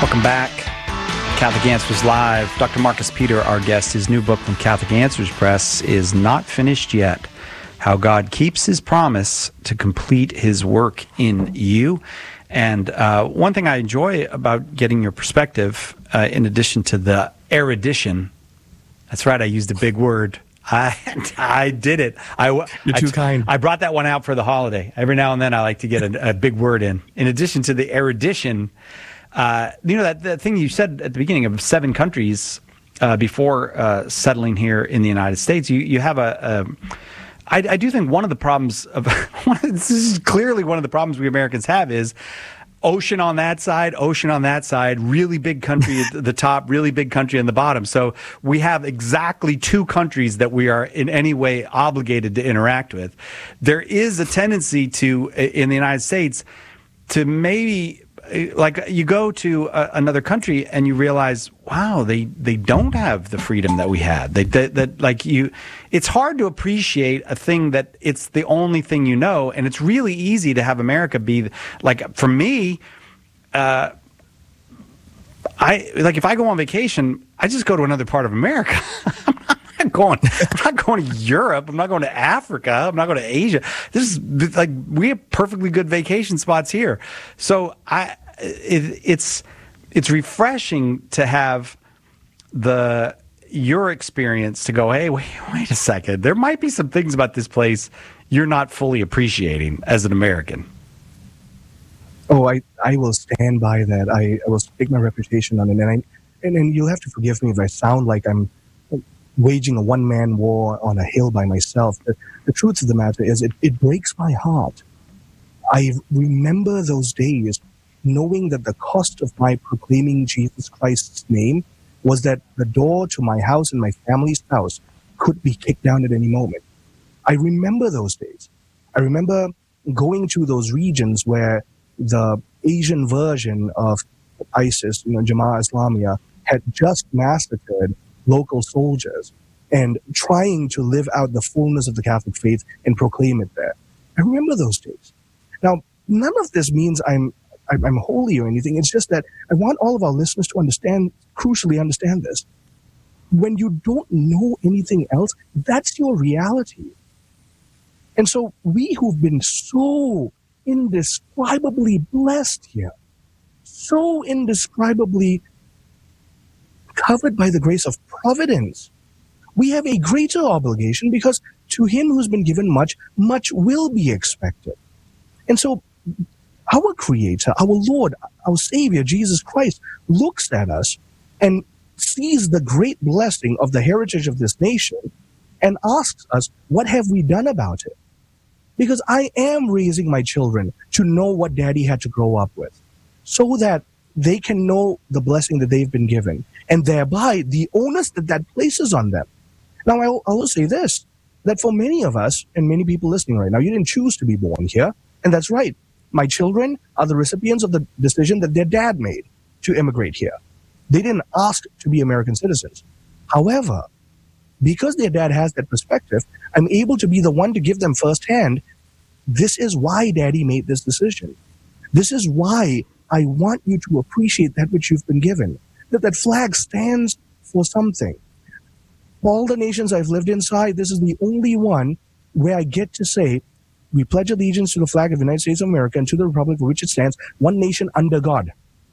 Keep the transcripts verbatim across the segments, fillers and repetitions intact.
Welcome back. Catholic Answers Live. Doctor Marcus Peter, our guest. His new book from Catholic Answers Press is not finished yet. How God Keeps His Promise to Complete His Work in You. And uh, one thing I enjoy about getting your perspective, uh, in addition to the erudition, that's right, I used a big word. I I did it. I, You're too I, kind. I brought that one out for the holiday. Every now and then I like to get a, a big word in. In addition to the erudition, uh, you know, that, that thing you said at the beginning of seven countries uh, before uh, settling here in the United States, you, you have a... a I, I do think one of the problems of this is clearly one of the problems we Americans have is ocean on that side, ocean on that side, really big country at the top, really big country on the bottom. So we have exactly two countries that we are in any way obligated to interact with. There is a tendency to, in the United States, to maybe, like, you go to a, another country and you realize, wow, they, they don't have the freedom that we had. They, that, that like you, it's hard to appreciate a thing that it's the only thing you know, and it's really easy to have America be like. For me, uh, I like if I go on vacation, I just go to another part of America. I'm not going. I'm not going to Europe. I'm not going to Africa. I'm not going to Asia. This is like we have perfectly good vacation spots here. So I, it, it's it's refreshing to have the your experience to go, hey, wait, wait a second. There might be some things about this place you're not fully appreciating as an American. Oh, I, I will stand by that. I, I will stake my reputation on it. And, I, and, and you'll have to forgive me if I sound like I'm waging a one-man war on a hill by myself. The, the truth of the matter is it, it breaks my heart. I remember those days knowing that the cost of my proclaiming Jesus Christ's name was that the door to my house and my family's house could be kicked down at any moment. I remember those days. I remember going to those regions where the Asian version of ISIS, you know, Jamaat Islamiyah, had just massacred local soldiers and trying to live out the fullness of the Catholic faith and proclaim it there. I remember those days. Now, none of this means I'm I'm holy or anything. It's just that I want all of our listeners to understand, crucially understand this. When you don't know anything else, that's your reality. And so we who've been so indescribably blessed here, so indescribably covered by the grace of providence, we have a greater obligation because to him who's been given much, much will be expected. And so our Creator, our Lord, our Savior, Jesus Christ, looks at us and sees the great blessing of the heritage of this nation and asks us, what have we done about it? Because I am raising my children to know what Daddy had to grow up with so that they can know the blessing that they've been given and thereby the onus that that places on them. Now, I will, I will say this, that for many of us and many people listening right now, you didn't choose to be born here, and that's right. My children are the recipients of the decision that their dad made to immigrate here. They didn't ask to be American citizens. However, because their dad has that perspective, I'm able to be the one to give them firsthand, this is why Daddy made this decision. This is why I want you to appreciate that which you've been given. That that flag stands for something. All the nations I've lived inside, this is the only one where I get to say, we pledge allegiance to the flag of the United States of America and to the republic for which it stands, one nation under God.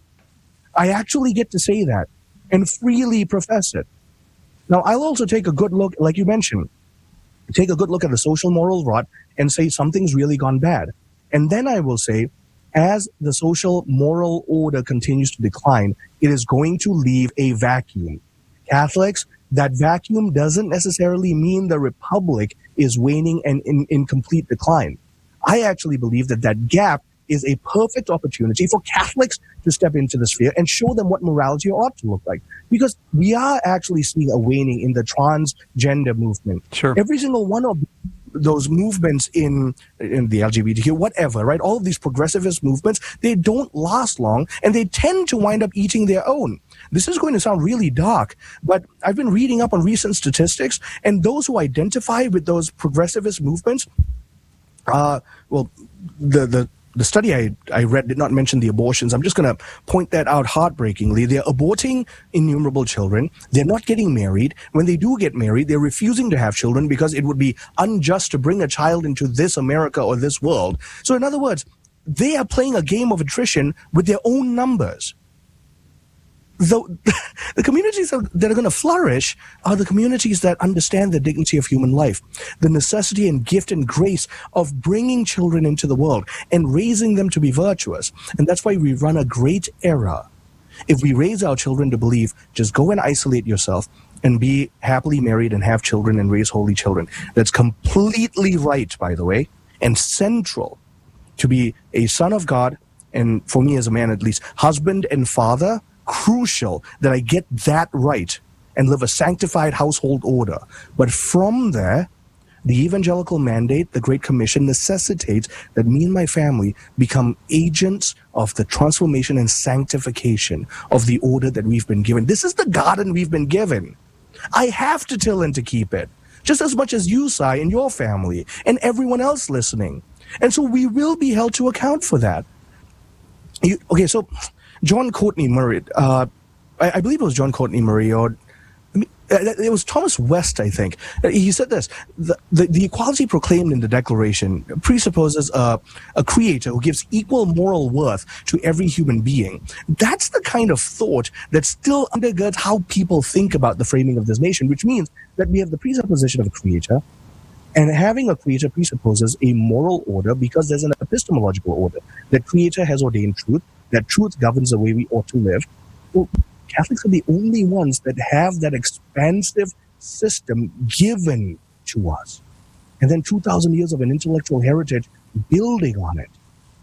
I actually get to say that and freely profess it. Now, I'll also take a good look, like you mentioned, take a good look at the social moral rot and say something's really gone bad. And then I will say, as the social moral order continues to decline, it is going to leave a vacuum. Catholics, that vacuum doesn't necessarily mean the republic is waning and in, in complete decline. I actually believe that that gap is a perfect opportunity for Catholics to step into the sphere and show them what morality ought to look like. Because we are actually seeing a waning in the transgender movement. Sure. Every single one of those movements in, in the L G B T Q, whatever, right? All of these progressivist movements, they don't last long and they tend to wind up eating their own. This is going to sound really dark, but I've been reading up on recent statistics, and those who identify with those progressivist movements, uh, well, the, the the study I, I read did not mention the abortions. I'm just going to point that out heartbreakingly. They're aborting innumerable children. They're not getting married. When they do get married, they're refusing to have children because it would be unjust to bring a child into this America or this world. So in other words, they are playing a game of attrition with their own numbers. The, the communities that are going to flourish are the communities that understand the dignity of human life, the necessity and gift and grace of bringing children into the world and raising them to be virtuous. And that's why we run a great error. If we raise our children to believe, just go and isolate yourself and be happily married and have children and raise holy children. That's completely right, by the way, and central to be a son of God, and for me as a man at least, husband and father. Crucial that I get that right and live a sanctified household order. But from there, the evangelical mandate, the Great Commission, necessitates that me and my family become agents of the transformation and sanctification of the order that we've been given. This is the garden we've been given. I have to till and to keep it, just as much as you, Sai, and your family, and everyone else listening. And so we will be held to account for that. You, okay, so John Courtney Murray, uh, I, I believe it was John Courtney Murray, or I mean, it was Thomas West, I think. He said this: the, the, the equality proclaimed in the Declaration presupposes a, a creator who gives equal moral worth to every human being. That's the kind of thought that still undergirds how people think about the framing of this nation, which means that we have the presupposition of a creator, and having a creator presupposes a moral order because there's an epistemological order. The creator has ordained truth, that truth governs the way we ought to live. Well, Catholics are the only ones that have that expansive system given to us. And then two thousand years of an intellectual heritage building on it.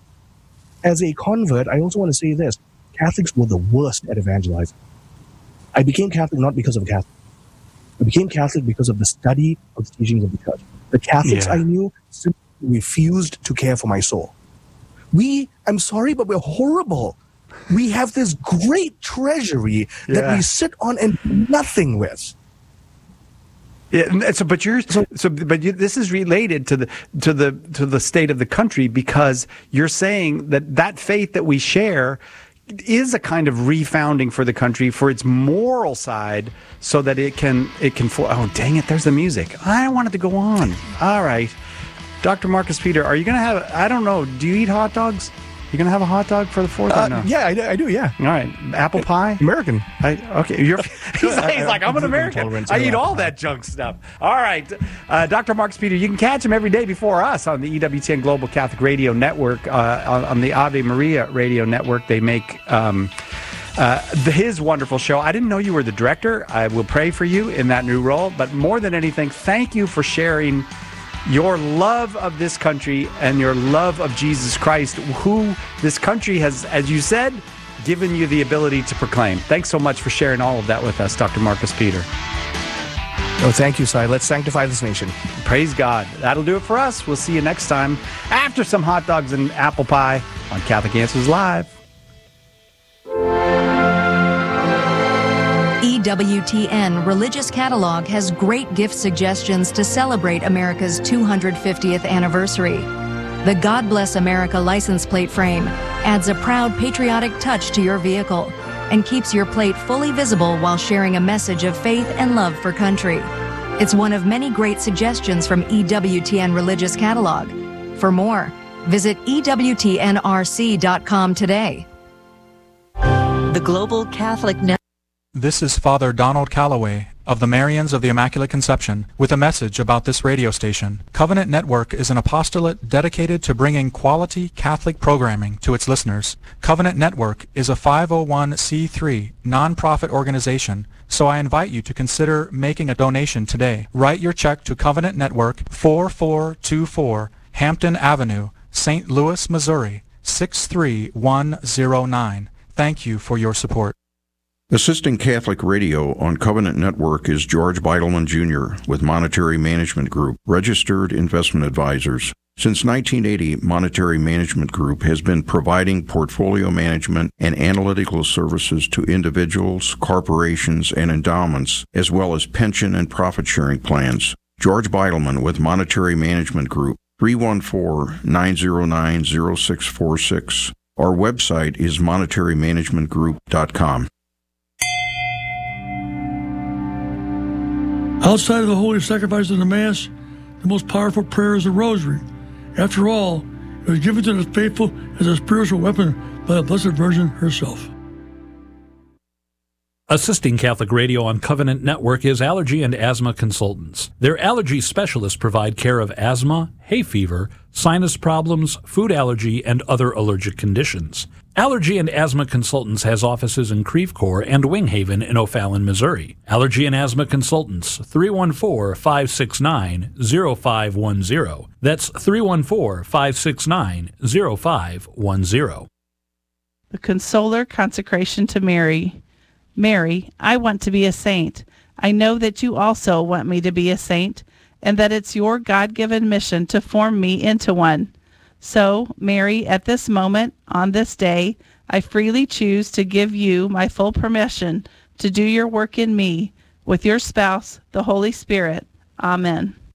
As a convert, I also want to say this. Catholics were the worst at evangelizing. I became Catholic not because of Catholic. I became Catholic because of the study of the teachings of the church. The Catholics yeah. I knew simply refused to care for my soul. We, I'm sorry, but we're horrible. We have this great treasury yeah. that we sit on and do nothing with. Yeah, so but you're so, so but you, this is related to the to the to the state of the country, because you're saying that that faith that we share is a kind of refounding for the country, for its moral side, so that it can it can. Oh, dang it! There's the music. I wanted to go on. All right. Doctor Marcus Peter, are you going to have, I don't know, do you eat hot dogs? You going to have a hot dog for the fourth uh, or no? Yeah, I do, I do, yeah. All right. Apple pie? American. I, okay. You're, he's like, he's like I'm an American. I eat all that junk stuff. All right. Uh, Doctor Marcus Peter, you can catch him every day before us on the E W T N Global Catholic Radio Network, uh, on, on the Ave Maria Radio Network. They make um, uh, the, his wonderful show. I didn't know you were the director. I will pray for you in that new role. But more than anything, thank you for sharing your love of this country and your love of Jesus Christ, who this country has, as you said, given you the ability to proclaim. Thanks so much for sharing all of that with us, Doctor Marcus Peter. Oh, thank you, Sai. Let's sanctify this nation. Praise God. That'll do it for us. We'll see you next time after some hot dogs and apple pie on Catholic Answers Live. E W T N Religious Catalog has great gift suggestions to celebrate America's two hundred fiftieth anniversary. The God Bless America license plate frame adds a proud patriotic touch to your vehicle and keeps your plate fully visible while sharing a message of faith and love for country. It's one of many great suggestions from E W T N Religious Catalog. For more, visit E W T N R C dot com today. The Global Catholic Network. This is Father Donald Calloway of the Marians of the Immaculate Conception with a message about this radio station. Covenant Network is an apostolate dedicated to bringing quality Catholic programming to its listeners. Covenant Network is a five oh one c three nonprofit organization, so I invite you to consider making a donation today. Write your check to Covenant Network, four four two four Hampton Avenue, Saint Louis, Missouri, six three one zero nine. Thank you for your support. Assisting Catholic Radio on Covenant Network is George Beidelman, Junior with Monetary Management Group, registered investment advisors. Since nineteen eighty, Monetary Management Group has been providing portfolio management and analytical services to individuals, corporations, and endowments, as well as pension and profit-sharing plans. George Beidelman with Monetary Management Group, three one four, nine zero nine, zero six four six. Our website is monetary management group dot com. Outside of the holy sacrifice of the Mass, the most powerful prayer is the Rosary. After all, it was given to the faithful as a spiritual weapon by the Blessed Virgin herself. Assisting Catholic Radio on Covenant Network is Allergy and Asthma Consultants. Their allergy specialists provide care of asthma, hay fever, sinus problems, food allergy, and other allergic conditions. Allergy and Asthma Consultants has offices in Creve Coeur and Wing Haven in O'Fallon, Missouri. Allergy and Asthma Consultants, three one four, five six nine, zero five one zero. That's three one four, five six nine, zero five one zero. The Consoler Consecration to Mary. Mary, I want to be a saint. I know that you also want me to be a saint, and that it's your God-given mission to form me into one. So, Mary, at this moment, on this day, I freely choose to give you my full permission to do your work in me, with your spouse, the Holy Spirit. Amen.